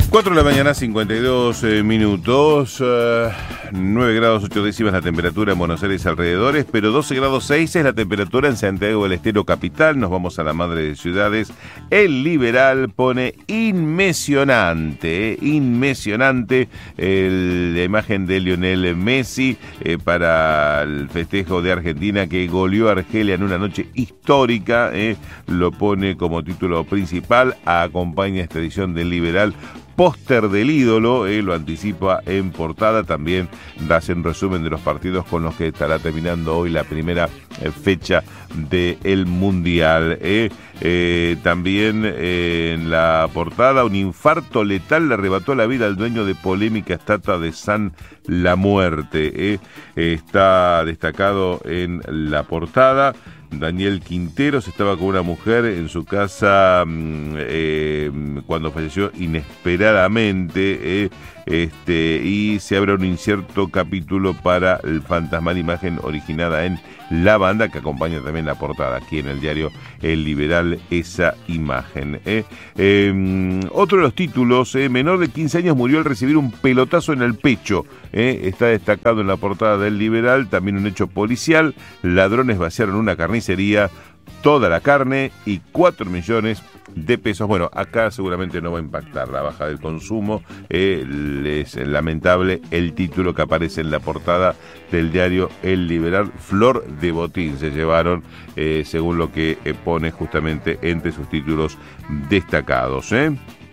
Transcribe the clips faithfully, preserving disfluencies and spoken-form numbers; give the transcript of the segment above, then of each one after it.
cuatro de la mañana, cincuenta y dos eh, minutos, uh, nueve grados ocho décimas la temperatura en Buenos Aires alrededores, pero doce grados seis es la temperatura en Santiago del Estero capital. Nos vamos a la madre de ciudades. El Liberal pone inmesionante, eh, inmesionante el, la imagen de Lionel Messi eh, para el festejo de Argentina que goleó a Argelia en una noche histórica. Eh, lo pone como título principal, acompaña esta edición del Liberal. Póster del ídolo, eh, lo anticipa en portada. También hacen resumen de los partidos con los que estará terminando hoy la primera eh, fecha del Mundial. Eh. Eh, también eh, en la portada, un infarto letal le arrebató la vida al dueño de polémica estatua de San La Muerte. Eh. Eh, está destacado en la portada. Daniel Quinteros estaba con una mujer en su casa eh, cuando falleció inesperadamente eh, este, y se abre un incierto capítulo para el fantasmal imagen originada en La Banda, que acompaña también la portada aquí en el diario El Liberal, esa imagen. Eh. Eh, otro de los títulos, eh, menor de quince años murió al recibir un pelotazo en el pecho. Eh, está destacado en la portada del Liberal. También un hecho policial: ladrones vaciaron una carnicería, toda la carne y cuatro millones de pesos. Bueno, acá seguramente no va a impactar la baja del consumo. Eh, es lamentable el título que aparece en la portada del diario El Liberal. Flor de botín se llevaron, eh, según lo que eh, pone justamente entre sus títulos destacados. ¿eh?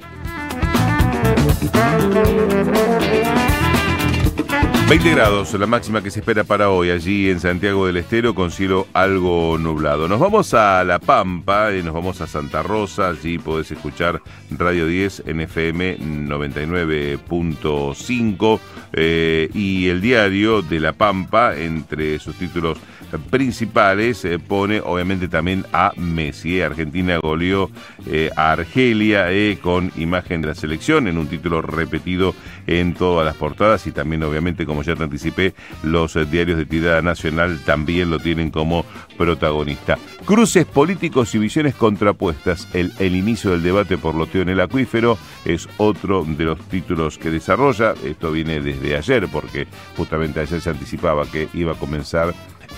veinte grados, la máxima que se espera para hoy allí en Santiago del Estero, con cielo algo nublado. Nos vamos a La Pampa, y nos vamos a Santa Rosa. Allí podés escuchar Radio diez en F M noventa y nueve punto cinco eh, y el diario de La Pampa, entre sus títulos principales, eh, pone obviamente también a Messi. Eh. Argentina goleó eh, a Argelia eh, con imagen de la selección, en un título repetido en todas las portadas, y también obviamente, como ya te anticipé, los eh, diarios de tirada nacional también lo tienen como protagonista. Cruces políticos y visiones contrapuestas. El, el inicio del debate por loteo en el acuífero es otro de los títulos que desarrolla. Esto viene desde ayer, porque justamente ayer se anticipaba que iba a comenzar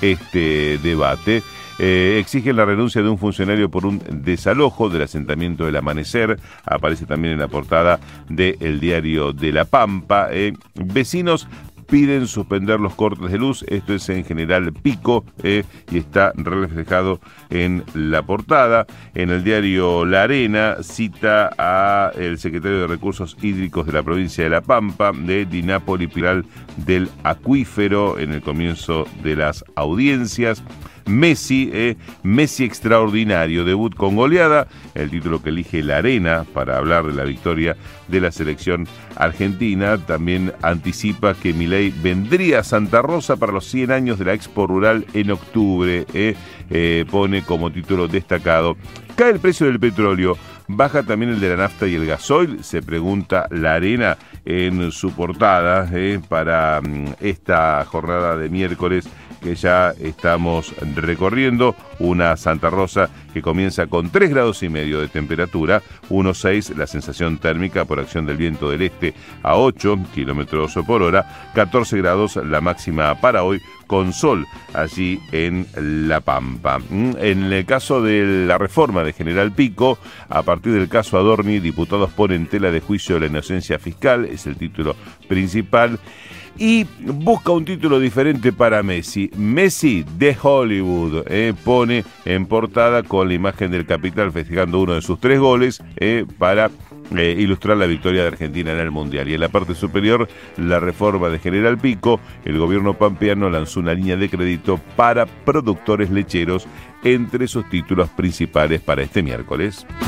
este debate. Eh, exigen la renuncia de un funcionario por un desalojo del asentamiento del Amanecer. Aparece también en la portada del diario de La Pampa. Eh, vecinos piden suspender los cortes de luz. Esto es en General Pico eh, y está reflejado en la portada. En el diario La Arena cita a el secretario de Recursos Hídricos de la provincia de La Pampa, de Di Napoli Piral del Acuífero, en el comienzo de las audiencias. Messi, eh, Messi extraordinario, debut con goleada, el título que elige La Arena para hablar de la victoria de la selección argentina. También anticipa que Milei vendría a Santa Rosa para los cien años de la Expo Rural en octubre. Eh, eh, pone como título destacado: cae el precio del petróleo, baja también el de la nafta y el gasoil, se pregunta La Arena en su portada eh, para um, esta jornada de miércoles que ya estamos recorriendo. Una Santa Rosa que comienza con tres grados y medio de temperatura, uno coma seis la sensación térmica por acción del viento del este a ocho kilómetros por hora, catorce grados la máxima para hoy, con sol allí en La Pampa. En el caso de la reforma de General Pico, a partir del caso Adorni, diputados ponen tela de juicio la inocencia fiscal, es el título principal. Y busca un título diferente para Messi. Messi de Hollywood. Eh, pone en portada con la imagen del Capital festejando uno de sus tres goles eh, para eh, ilustrar la victoria de Argentina en el Mundial. Y en la parte superior, la reforma de General Pico. El gobierno pampeano lanzó una línea de crédito para productores lecheros, entre sus títulos principales para este miércoles.